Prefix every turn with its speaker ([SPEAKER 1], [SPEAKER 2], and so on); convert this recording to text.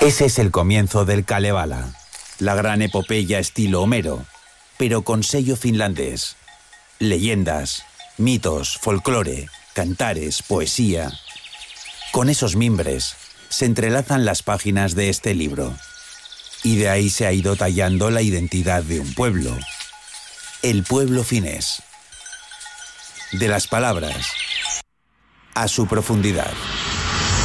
[SPEAKER 1] Ese es el comienzo del Kalevala, la gran epopeya estilo Homero, pero con sello finlandés. Leyendas, mitos, folclore, cantares, poesía. Con esos mimbres se entrelazan las páginas de este libro. Y de ahí se ha ido tallando la identidad de un pueblo. El pueblo finés. De las palabras a su profundidad.